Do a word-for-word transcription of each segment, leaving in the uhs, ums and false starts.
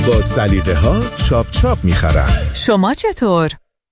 با سلیقه ها چاپ چاپ میخرن. شما چطور؟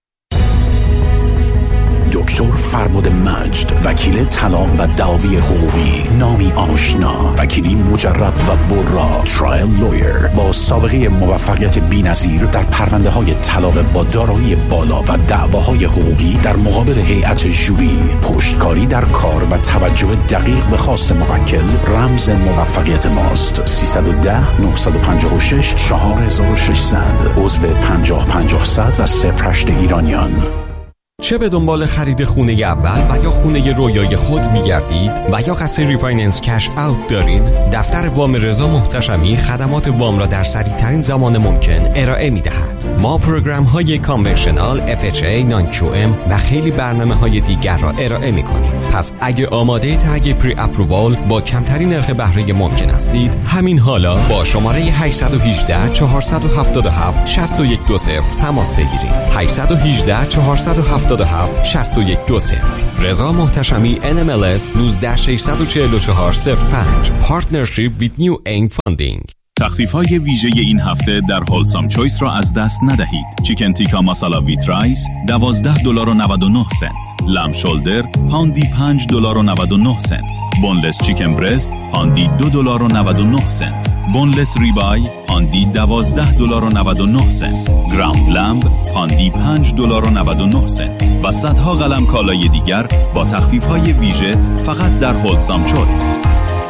دکتر فربد مجد، وکیل طلاق و دعاوی حقوقی، نامی آشنا، وکیلی مجرب و برا، ترایل لویر با سابقه موفقیت بی‌نظیر در پرونده های طلاق با دارایی بالا و دعواهای حقوقی در مقابل هیئت ژوری، پشتکاری در کار و توجه دقیق به خواست موکل رمز موفقیت ماست. سیصد و ده نه پنج شش چهار هزار و ششصد، عضو پنجاه پنجاه صد و صفر هشت ایرانیان. چه به دنبال خرید خونه اول و یا خونه رویای خود می‌گردید و یا قصد ریفایننس کش اوت دارید؟ دفتر وام رضا محتشمی خدمات وام را در سریع‌ترین زمان ممکن ارائه می‌دهد. ما پروگرام‌های کانونشنال، اف اچ ای، نان کیو ام و خیلی برنامه‌های دیگر را ارائه می‌کنیم. پس اگه آماده تگ پری اپرووال با کمترین نرخ بهره ممکن هستید، همین حالا با شماره هشت یک هشت چهار هفت هفت شش یک دو صفر تماس بگیرید. هشت یک هشت چهار هفت هفت شش یک دو صفر. رضا محتشمی ان ام ال اس نوزده شش چهار چهار صفر پنج. پارتنرشیپ ویت نیو اینگ فاندینگ. تخفیف‌های ویژه این هفته در هولسام چویس را از دست ندهید. چیکن تیکا ماسالا ویت رایس دوازده دلار و نود و نه سنت. لام شولدر پوندی پنج دلار و نود و نه سنت. بونلس چیکن برست پوندی دو دلار و نود و نه سنت. بونلس ریبای پوندی دوازده دلار و نود و نه سنت. گراند لامب پوندی پنج دلار و نود و نه سنت. و صدها قلم کالای دیگر با تخفیف‌های ویژه فقط در هولسام چویس.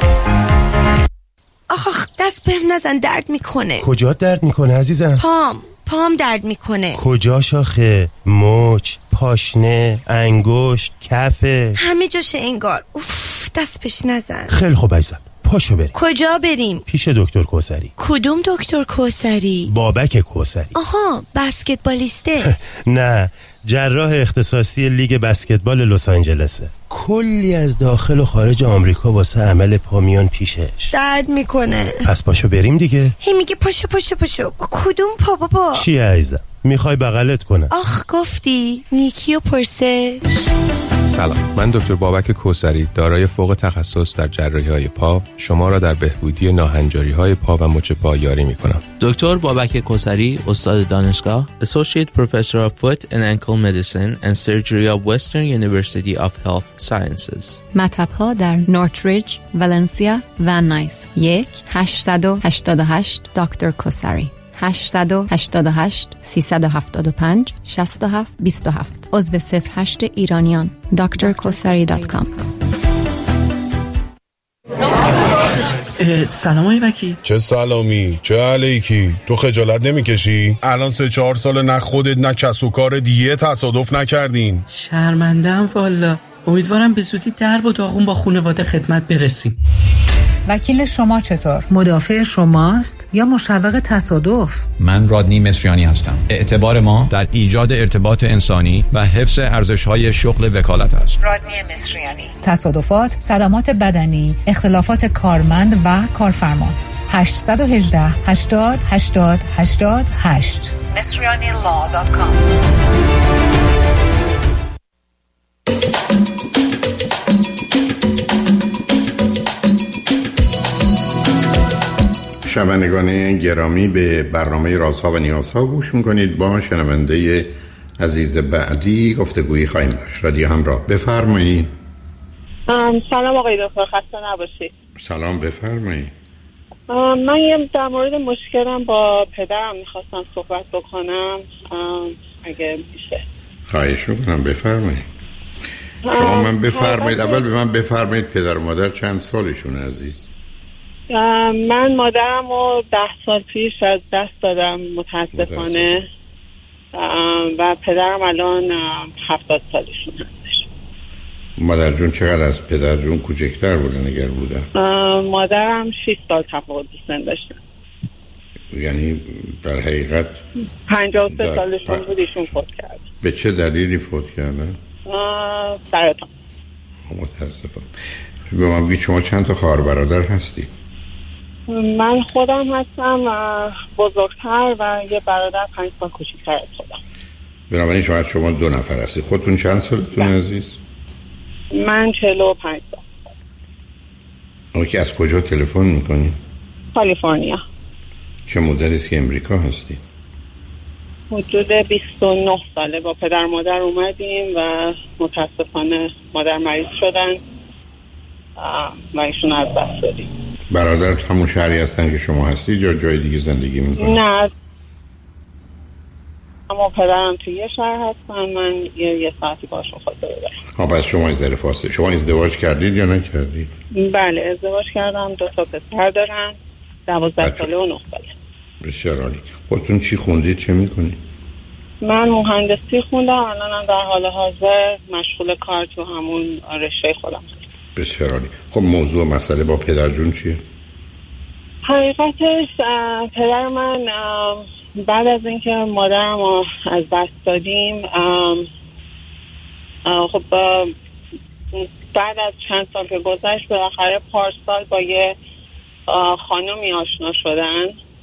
آخ دست بهم نزن، درد میکنه. کجا درد میکنه عزیزم؟ پام پام درد میکنه. کجا شاخه؟ مچ، پاشنه، انگشت، کفه، همه جاشه انگار. اوف دست پیش نزن. خیلی خوب عزیزم، پاشو بریم. کجا بریم؟ پیش دکتر کوثری. کدوم دکتر کوثری؟ بابک کوثری. آها بسکتبالیسته. نه، جراح اختصاصی لیگ بسکتبال لس آنجلسه. کلی از داخل و خارج آمریکا واسه عمل پامیان پیشش. درد میکنه. پس پاشو بریم دیگه. هی میگه پاشو پاشو پاشو. کدوم پا بابا؟ چی عزیزم؟ میخوای بغلت کنم؟ آخ گفتی نیکی و پرسش. سلام، من دکتر بابک کوثری، دارای فوق تخصص در جراحی‌های پا، شما را در بهبودی ناهنجاری‌های پا و مچ پا یاری می‌کنم. دکتر بابک کوثری، استاد دانشگاه، Associate Professor of Foot and Ankle Medicine and Surgery of Western University of Health Sciences. مطب‌ها در نورتریج، ولنسیا و نایس. یک هشت هشت هشت دکتر کوثری. هشت هشت هشت سه هفت پنج شش هفت دو هفت. عضو صفر هشت ایرانیان. دکتر کوثری دات کام. سلام آقای وکیل. چه سلامی، چه علیکی؟ تو خجالت نمیکشی؟ الان سه چهار سال نه خودت نه کس و کار دیگه تصادف نکردین. شرمنده‌ام والا. امیدوارم به زودی درب و داغون با خانواده خدمت برسیم. وکیل شما چطور؟ مدافع شماست یا مشوق تصادف؟ من رادنی مصریانی هستم. اعتبار ما در ایجاد ارتباط انسانی و حفظ ارزش‌های شغل وکالت است. رادنی مصریانی. تصادفات، صدمات بدنی، اختلافات کارمند و کارفرما. هشت یک هشت هشتاد هشتاد هشتاد هشت. مصریانی لا دات کام. شنوندگان گرامی، به برنامه رازها و نیازها گوش میکنید. با شنونده عزیز بعدی گفتگویی خواهیم داشت. رادیو همراه، بفرمایید. سلام آقای دکتر، خسته نباشید. سلام، بفرمایید. من یه در مورد مشکلم با پدرم میخواستم صحبت بکنم اگه میشه. خواهش میکنم، بفرمایید. شما من بفرمایید اول به من بفرمایید پدر و مادر چند سالشونه عزیز؟ من مادرم رو ده سال پیش از دست دادم متاسفانه و پدرم الان هفتاد سالشون هستش. مادر جون چقدر از پدر جون کوچکتر بودن اگر بودن؟ مادرم شش سال تفاوت سن داشتن. یعنی در حقیقت پنجاه و سه سالشون بود ایشون فوت کرد. به چه دلیلی فوت کردن؟ سرطان. متاسفم. به من بگید شما چند تا خواهر برادر هستی؟ من خودم هستم بزرگتر و یه برادر پنج سال کوچیک‌تر از خودم. بنابراین شما شما دو نفر هستی. خودتون چند سالتون عزیز؟ من چهل و پنج سال. اوکی، از کجا تلفن میکنی؟ کالیفرنیا. چه مدتی است که امریکا هستید؟ حدود بیست و نه ساله با پدر مادر اومدیم و متاسفانه مادر مریض شدن و ایشون از دست دادیم. برادرت همون شهری هستن که شما هستید یا جای دیگه زندگی میکنن؟ نه، اما پدرم توی یه شهر هستن، من یه, یه ساعتی باشون فاصله دارم. ها پس شما ازدواج فاصله شما ازدواج کردید یا نکردید؟ بله ازدواج کردم، دو تا پسر دارم، دوازده ساله و نه ساله. بسیار عالی. خودتون چی خوندید، چه میکنید؟ من مهندسی خوندم، الانم در حال حاضر مشغول کار تو همون رشته خودم. بسیار عالی. خب موضوع مسئله با پدرجون چیه؟ حقیقتش پدر من بعد از اینکه مادرم رو از دست دادیم، خب بعد از چند سال که گذشت بالاخره پارسال با یه خانمی آشنا شدن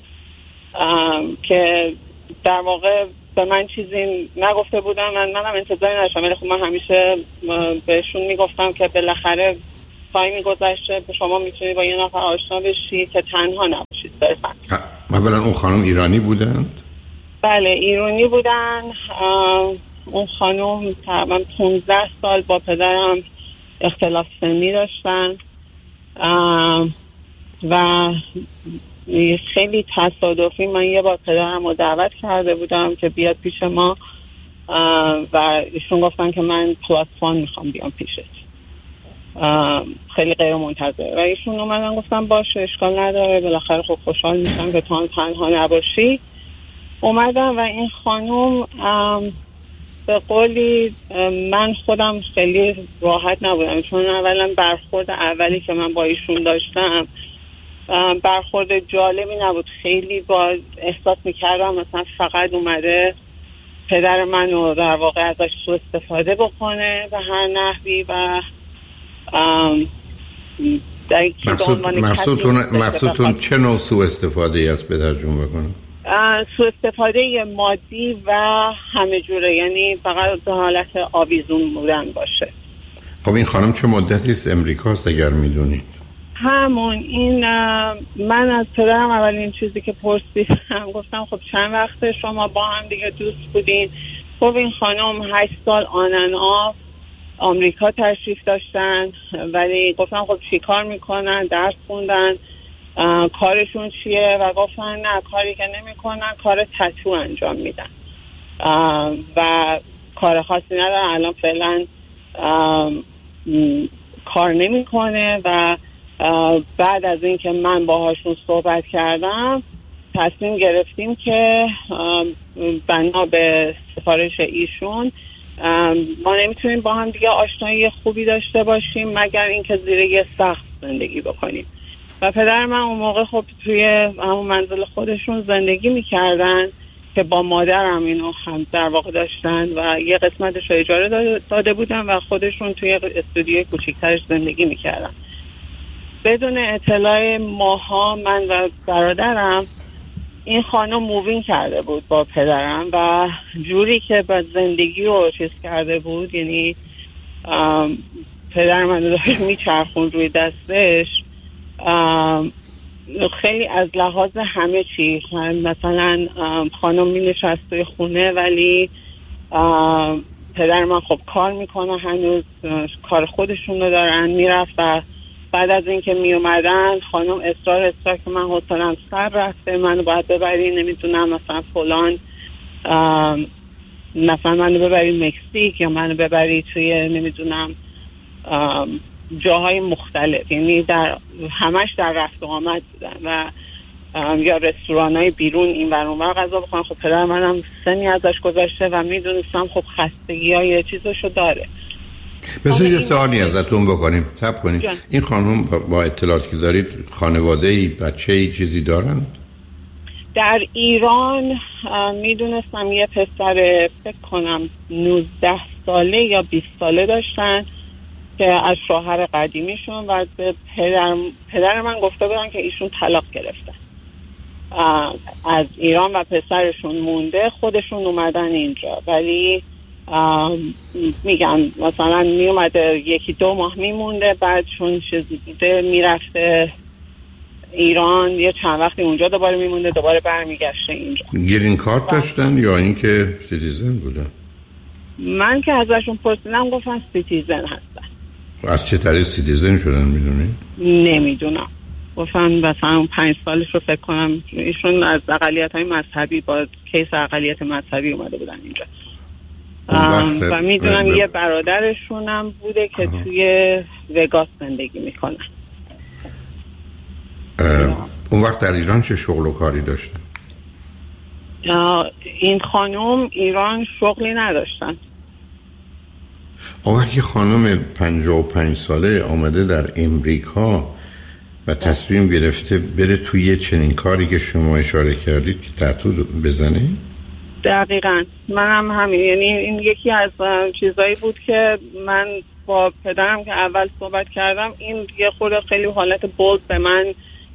که در واقع به من چیزی نگفته بودم، من منم انتظاری نداشتم، ولی خب من همیشه بهشون میگفتم که بالاخره تایمی گذشته شما میتونی با یه نفر آشنا بشی که تنها نباشید. صرفا اولا اون خانم ایرانی بودند؟ بله ایرانی بودن. اون خانم تقریبا پونزده سال با پدرم اختلاف سنی داشتن و خیلی تصادفی من یه بار پدرم رو دعوت کرده بودم که بیاد پیش ما و ایشون گفتن که من پلاتفون میخوام بیام پیشت. خیلی غیر منتظر و ایشون اومدن گفتم باشه اشکال نداره، بالاخره خب خوشحال میشم که تو تنها نباشی. اومدم و این خانوم به قولی من خودم خیلی راحت نبودم، چون اولا برخورد اولی که من با ایشون داشتم برخورد جالبی نبود. خیلی با احساس میکردم مثلا فقط اومده پدر منو در واقع ازش سوء استفاده بکنه به هر نحوی و مقصودتون مقصودتون چه نوع سوء استفاده ای از پدر جون بکنه؟ سوء استفاده مادی و همه جوره، یعنی فقط به حالت آویزون بودن باشه. خب این خانم چه مدتی است امریکاست اگر میدونید؟ همون این من از پدرم اولین چیزی که پرسیدم گفتم خب چند وقته شما با هم دیگه دوست بودین؟ خب این خانم هشت سال آن ان آف آمریکا تشریف داشتن، ولی گفتم خب چی کار میکنن؟ درس خوندن؟ کارشون چیه؟ و گفتن نه کاری که نمی کنن، کار تتو انجام میدن و کار خاصی ندارن، الان فعلا کار نمی کنه. و بعد از این که من باهاشون صحبت کردم تصمیم گرفتیم که بنا به سفارش ایشون ما نمیتونیم با هم دیگه آشنایی خوبی داشته باشیم مگر اینکه زیر یه سقف زندگی بکنیم. و پدر من اون موقع خب توی همون منزل خودشون زندگی میکردن که با مادرم اینو هم در واقع داشتن و یه قسمتش رو اجاره داده بودن و خودشون توی استودیوی کوچیکترش زندگی میکردن. بدون اطلاع ماها من و برادرم این خانم مووین کرده بود با پدرم و جوری که با زندگی رو چیز کرده بود، یعنی پدر من داشت میچرخون روی دستش، خیلی از لحاظ همه چی، مثلا خانم می نشست توی خونه ولی پدر من خب کار میکنه، هنوز کار خودشون رو دارن، میرفت و بعد از اینکه می اومدن خانم اصرار اصرار که من حوصله‌ام سر رفته، منو باید ببری نمیدونم مثلا فلان، مثلا منو ببری مکزیک یا منو ببری توی نمیدونم جاهای مختلف، یعنی در همش در رفت و آمد بودن و یا رستورانای بیرون این ور اون ور غذا بخورن. خب پدر منم سنی ازش گذشته و میدونستم خب خستگی‌های چیزشو داره. بذارید یه سوالی ازتون بکنیم. صبر کنید. جان. این خانم با اطلاعاتی که دارید خانواده‌ای، بچه‌ای چیزی دارن؟ در ایران میدونستم یه پسر فکر کنم نوزده ساله یا بیست ساله داشتن که از شوهر قدیمیشون و به پدر, پدر من گفته بودن که ایشون طلاق گرفتن از ایران و پسرشون مونده، خودشون اومدن اینجا. ولی میگم مثلا میومده یکی دو ماه میمونده، بعد چون چیزی بوده میرفته ایران یه چند وقتی اونجا دوباره میمونده، دوباره برمیگشته اینجا. گرین کارت داشتن یا اینکه سیتیزن بودن؟ من که ازشون پرسیدم گفتن سیتیزن هستن. از چه طریق سیتیزن شدن میدونی؟ نمیدونم، گفتن مثلا اون پنج سالش رو فکر کنم ایشون از اقلیت‌های مذهبی با کیس اقلیت مذهبی اومده بودن اینجا و میدونم یه برادرشون هم بوده که آه. توی وگاس زندگی میکنن. اون وقت در ایران چه شغل و کاری داشتن؟ این خانم ایران شغلی نداشتن. اون وقت یه خانم پنجاه و پنج ساله آمده در امریکا و تصمیم گرفته بره توی چنین کاری که شما اشاره کردید که تتو بزنه؟ دقیقاً منم هم همین، یعنی این یکی از چیزایی بود که من با پدرم که اول صحبت کردم، این یه خورده خیلی حالت بولد به من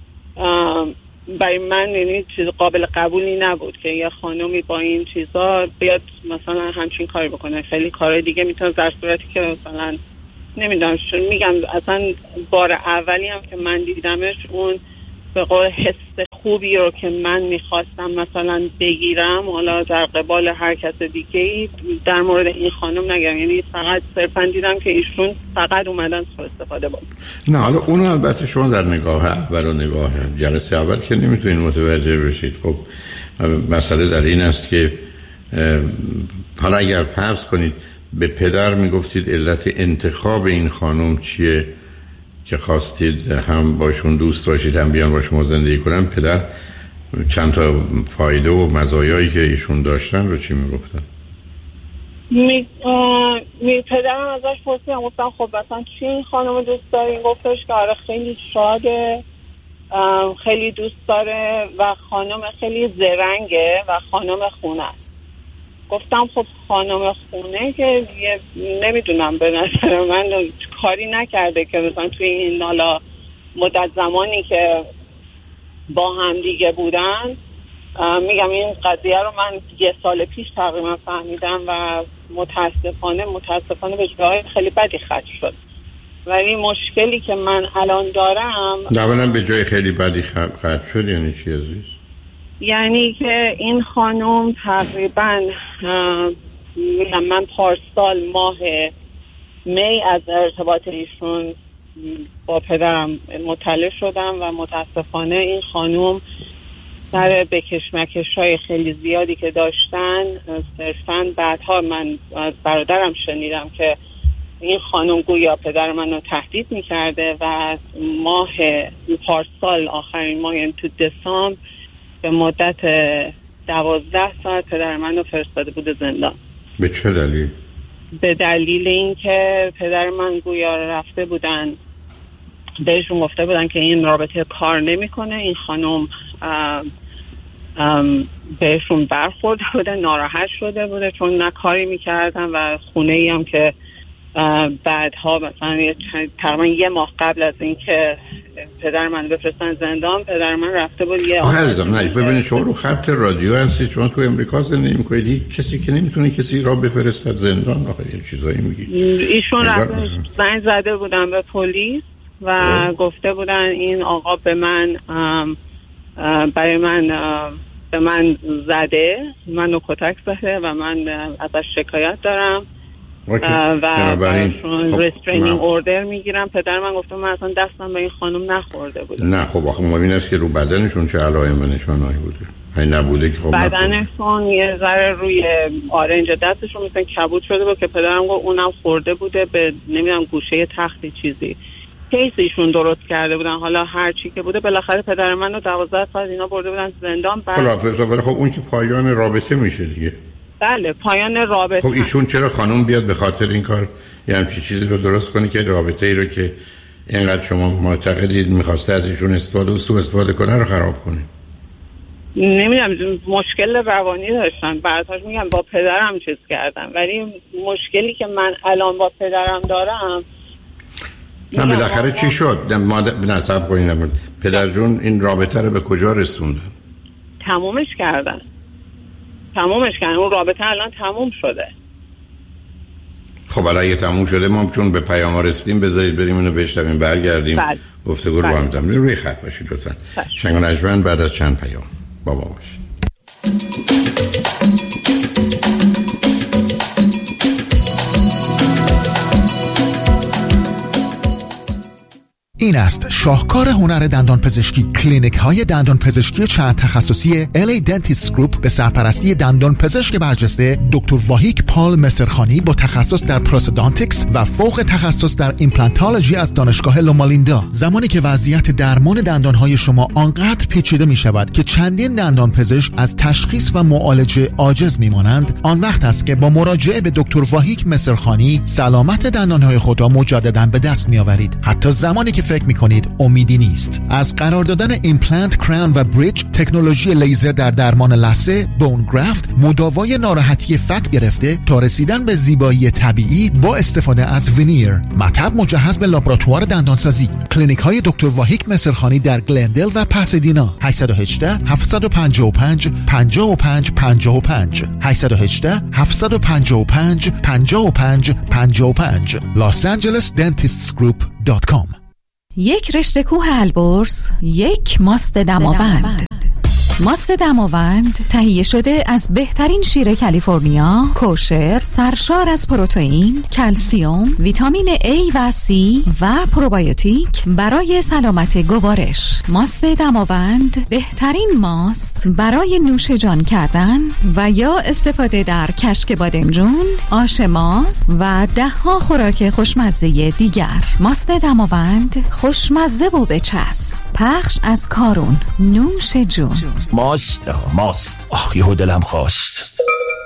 برای من یعنی چیز قابل قبولی نبود که یه خانمی با این چیزا بیاد مثلا همچین کاری بکنه. خیلی کارهای دیگه میتونه، در صورتی که مثلا نمیدونم چون میگم اصلا بار اولی هم که من دیدمش اون به قول حس خوبی رو که من میخواستم مثلا بگیرم حالا در قبال هر کس دیگه ای در مورد این خانم نگم، یعنی فقط صرفا دیدم که ایشون فقط اومدن سوء استفاده بود. نه حالا اون البته شما در نگاه اول و نگاه جلسه اول که نمیتونید متوجه بشید. خب مسئله در این است که حالا اگر فرض کنید به پدر میگفتید علت انتخاب این خانم چیه که خواستید هم باشون دوست باشید هم بیان با شما زندگی کنن، پدر چند تا فایده و مزایایی که ایشون داشتن رو چی میگفتن؟ می, می پدرم ازش پرسیدم، گفتم خب مثلا چی این خانم دوست داره؟ این گفتش که آره خیلی شاده، خیلی دوست داره و خانم خیلی زرنگه و خانم خونه. گفتم خب خانم خونه که نمیدونم به نظر من کاری نکرده که مثلا توی این حالا مدت زمانی که با هم دیگه بودن، میگم این قضیه رو من یه سال پیش تقریبا فهمیدم و متاسفانه متاسفانه به جای خیلی بدی ختم شد. ولی مشکلی که من الان دارم اولا به جای خیلی بدی ختم شد یعنی چی عزیز؟ یعنی که این خانم تقریبا من پارسال ماه می از ارتباط ایشون با پدرم مطلع شدم و متاسفانه این خانم سر بکشمکش های خیلی زیادی که داشتن صرفاً بعدها من از برادرم شنیدم که این خانم گویا پدر من رو تهدید میکرده و ماه پارسال آخرین ماه یعنی تو دسامبر به مدت دوازده ساعت پدر من رو فرستاده بود زندان. به چه دلیل؟ به دلیل اینکه پدر من گویا رفته بودن بهشون گفته بودن که این رابطه کار نمیکنه، این خانم ام ام بهشون برخورده بوده، ناراحت شده بوده چون نه کاری میکردن و خونه ای هم که بعدها مثلا تقریبا یه ماه قبل از اینکه پدر من بفرستن زندان پدر من رفته بود یه آخه عزیزم نه ببینید شما رو خط رادیو هستید، شما تو امریکا زندگی میکنید، کسی که نمیتونه کسی را بفرستد زندان آخه یه چیزایی میگی. ایشون رفته زنگ زده بودن به پلیس و اه. گفته بودن این آقا به من ام ام برای من به من زده، منو کتک زده و من ازش شکایت دارم و برایشون ریسترینینگ اوردر میگیرم. پدر من گفته من اصلا دستم به این خانم نخورده بود. نه خب آخه مهم است که رو بدنشون چه علائم نشانه‌ای بوده. این نبوده که خب بدنشون یه ذره روی آرنج دستشون مثلا کبود شده بود که پدرم گفت اونم خورده بوده به نمیدونم گوشه تختی چیزی. کیسشون درست کرده بودن، حالا هر چی که بوده بالاخره پدر من رو دوازده سال اینا برده بودن زندان. خب خب اون که پایان رابطه میشه دیگه. بله پایان رابطه. خب ایشون چرا خانم بیاد به خاطر این کار یه همچین چیزی رو درست کنه که رابطه ای رو که اینقدر شما معتقدید میخواسته از ایشون استفاده و سوء استفاده کنه رو خراب کنه؟ نمیدونم مشکل روانی داشتن، بعدش میگم با پدرم چیز کردم، ولی مشکلی که من الان با پدرم دارم نه بالاخره چی شد؟ مادر نصب کنید پدر جون این رابطه رو به کجا رسوندن؟ تمومش کردن تمومش کردن اون رابطه الان تموم شده. خب الان اگه تموم شده ما چون به پیام رسیدیم بذارید بریم اینو بشنویم برگردیم گفتگو رو با هم دارم. روی خط باشید لطفا. شنگ و نجمن بعد از چند پیام با ما باشید. این است شاهکار هنر دندان پزشکی. کلینیک های دندان پزشکی چند تخصصی ال ای Dentist Group به سرپرستی دندان پزشک برجسته دکتر واهیک پال مصرخانی با تخصص در پروستودانتیکس و فوق تخصص در ایمپلانتولوژی از دانشگاه لومالیندا. زمانی که وضعیت درمان دندان های شما آنقدر پیچیده می شود که چندین دندان پزشک از تشخیص و معالجه عاجز می مانند، آن وقت است که با مراجعه به دکتر واهیک مصرخانی سلامت دندان های خود را مجددا به دست می آورید، حتی زمانی که فکر میکنید امیدی نیست. از قرار دادن ایمپلنت، کراون و بریج، تکنولوژی لیزر در درمان لثه، بون گرافت، مداوای ناراحتی فک گرفته تا رسیدن به زیبایی طبیعی با استفاده از وینیر، مطب مجهز به لابراتوار دندانسازی. کلینیک های دکتر واهیک مصرخانی در گلندل و پاسادینا. هشت یک هشت هفت پنج پنج پنج پنج پنج پنج هشت یک هشت هفت پنج پنج پنج پنج پنج پنج los angeles dentists group dot com. یک رشته کوه البرز، یک ماست دماوند. ماست دماوند تهیه شده از بهترین شیر کالیفرنیا، کوشر، سرشار از پروتئین، کلسیوم، ویتامین A و C و پروبیوتیک برای سلامت گوارش. ماست دماوند بهترین ماست برای نوش جان کردن و یا استفاده در کشک بادمجون، آش ماست و ده ها خوراک خوشمزه دیگر. ماست دماوند خوشمزه و بچسب. پخش از کارون. نوش جون. ماست ماست آخ یهو دلم خواست.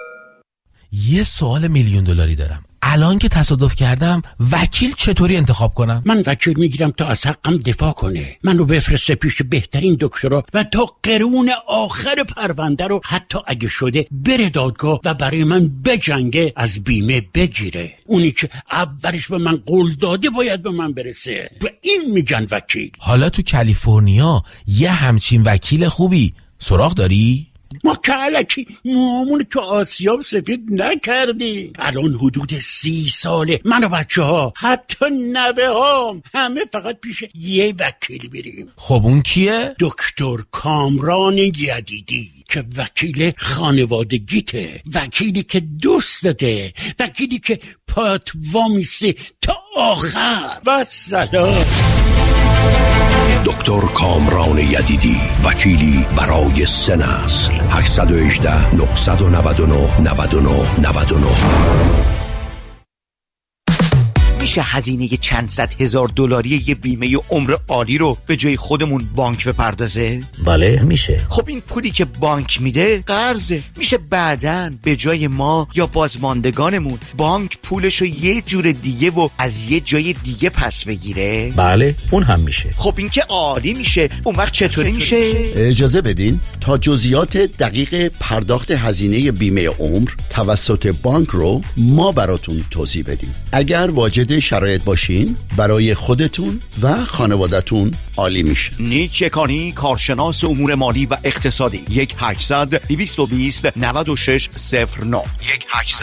یه سوال میلیون دلاری دارم. الان که تصادف کردم وکیل چطوری انتخاب کنم؟ من وکیل میگیرم تا از حقم دفاع کنه. منو بفرسته پیش بهترین دکترا و تا قرون آخر پرونده رو حتی اگه شده بره دادگاه و برای من بجنگه، از بیمه بگیره. اونی که اولش به من قول داده باید به من برسه. و این میگن وکیل. حالا تو کالیفرنیا یه همچین وکیل خوبی سراغ داری؟ ما که علکی موامون تو آسیاب سفید نکردی. الان حدود سی ساله من و بچه ها حتی نوه هام همه فقط پیش یه وکیل میریم. خب اون کیه؟ دکتر کامران یدیدی که وکیل خانوادگیته، وکیلی که دوستته، وکیلی که پات وامیسته تا آخر. و سلام. دکتر کامران یدیدی، وکیلی برای سه نسل. هشت یک هشت نه نه نه نه نه نه نه. میشه هزینه چند صد هزار دلاری یه بیمه عمر عالی رو به جای خودمون بانک بپردازه؟ بله میشه. خب این پولی که بانک میده قرضه. میشه بعدن به جای ما یا بازماندگانمون بانک پولشو یه جور دیگه و از یه جای دیگه پس بگیره؟ بله اون هم میشه. خب این که عالی میشه. اون وقت چطوری میشه؟ اجازه بدین تا جزئیات دقیق پرداخت هزینه بیمه عمر توسط بانک رو ما براتون توضیح بدیم. اگر واجد شرایط باشین برای خودتون و خانوادتون عالی میشه. نیک یکانی، کارشناس امور مالی و اقتصادی. یک هشتصد دویست و بیست نود و شش صفر نه یک هشتصد